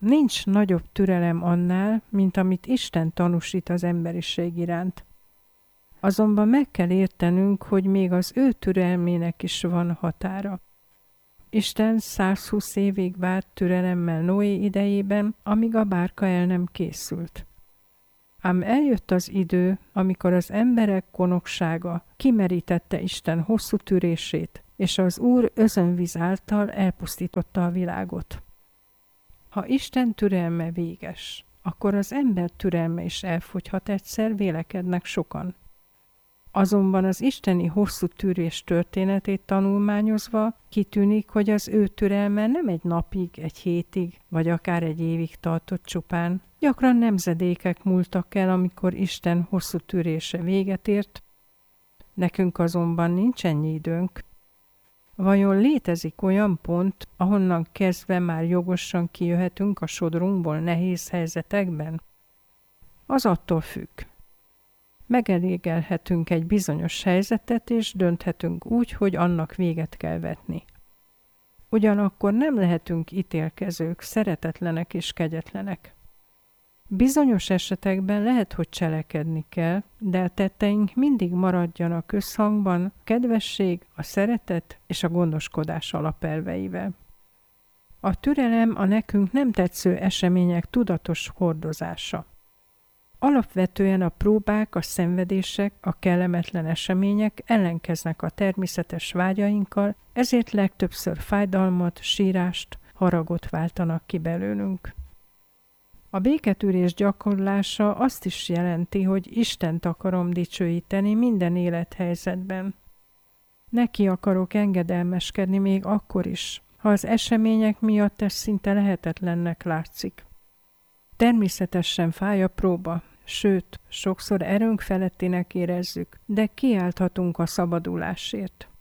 Nincs nagyobb türelem annál, mint amit Isten tanúsít az emberiség iránt. Azonban meg kell értenünk, hogy még az ő türelmének is van határa. Isten 120 évig várt türelemmel Noé idejében, amíg a bárka el nem készült. Ám eljött az idő, amikor az emberek konoksága kimerítette Isten hosszú tűrését, és az Úr özönvíz által elpusztította a világot. Ha Isten türelme véges, akkor az ember türelme is elfogyhat egyszer, vélekednek sokan. Azonban az isteni hosszú tűrés történetét tanulmányozva kitűnik, hogy az ő türelme nem egy napig, egy hétig, vagy akár egy évig tartott csupán. Gyakran nemzedékek múltak el, amikor Isten hosszú tűrése véget ért, nekünk azonban nincs ennyi időnk. Vajon létezik olyan pont, ahonnan kezdve már jogosan kijöhetünk a sodrunkból nehéz helyzetekben? Az attól függ. Megelégelhetünk egy bizonyos helyzetet, és dönthetünk úgy, hogy annak véget kell vetni. Ugyanakkor nem lehetünk ítélkezők, szeretetlenek és kegyetlenek. Bizonyos esetekben lehet, hogy cselekedni kell, de a tetteink mindig maradjanak összhangban a kedvesség, a szeretet és a gondoskodás alapelveivel. A türelem a nekünk nem tetsző események tudatos hordozása. Alapvetően a próbák, a szenvedések, a kellemetlen események ellenkeznek a természetes vágyainkkal, ezért legtöbbször fájdalmat, sírást, haragot váltanak ki belőlünk. A béketűrés gyakorlása azt is jelenti, hogy Istent akarom dicsőíteni minden élethelyzetben. Neki akarok engedelmeskedni még akkor is, ha az események miatt ez szinte lehetetlennek látszik. Természetesen fáj a próba, sőt, sokszor erőnk felettinek érezzük, de kiálthatunk a szabadulásért.